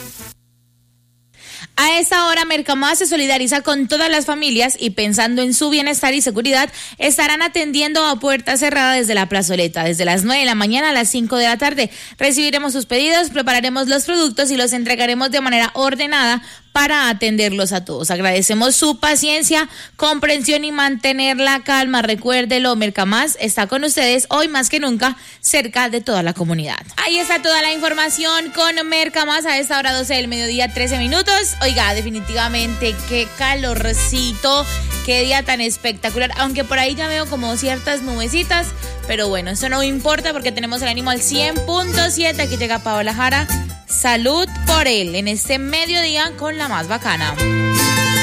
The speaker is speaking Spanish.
A esta hora, Mercamás se solidariza con todas las familias y pensando en su bienestar y seguridad, estarán atendiendo a puerta cerrada desde la plazoleta, desde las 9 de la mañana a las 5 de la tarde. Recibiremos sus pedidos, prepararemos los productos y los entregaremos de manera ordenada para atenderlos a todos. Agradecemos su paciencia, comprensión y mantener la calma. Recuérdelo, Mercamás está con ustedes hoy más que nunca, cerca de toda la comunidad. Ahí está toda la información con Mercamás a esta hora 12 del mediodía, 13 minutos. Oiga, definitivamente, qué calorcito, qué día tan espectacular. Aunque por ahí ya veo como ciertas nubecitas, pero bueno, eso no importa porque tenemos el ánimo al 100.7. Aquí llega Paola Jara. Salud por él en este mediodía con la más bacana.